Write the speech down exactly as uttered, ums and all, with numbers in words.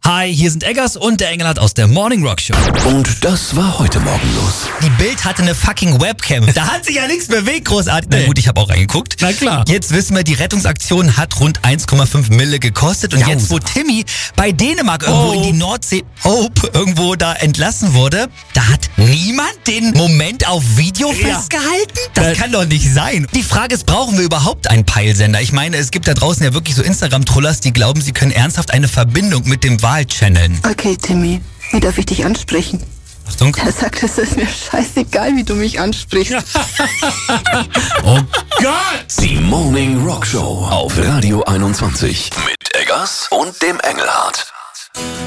Hi, hier sind Eggers und der Engelhardt aus der Morning Rock Show. Und das war heute Morgen los. Die Bild hatte eine fucking Webcam. Da hat sich ja nichts bewegt, großartig. Nee. Na gut, ich habe auch reingeguckt. Na klar. Jetzt wissen wir, die Rettungsaktion hat rund eins Komma fünf Mille gekostet. Und Jausa. jetzt, wo Timmy bei Dänemark irgendwo Oh. in die Nordsee Hope irgendwo da entlassen wurde, da hat niemand den Moment auf Video Ja. festgehalten? Das Äh. kann doch nicht sein. Die Frage ist, brauchen wir überhaupt einen Peilsender? Ich meine, es gibt da draußen ja wirklich so Instagram-Trollers, die glauben, sie können ernsthaft eine Verbindung mit dem Wahl channeln. Okay, Timmy, wie darf ich dich ansprechen? Achtung. Er sagt, es ist mir scheißegal, wie du mich ansprichst. Oh Gott! Die Morning Rock Show auf Radio einundzwanzig. Mit Eggers und dem Engelhardt.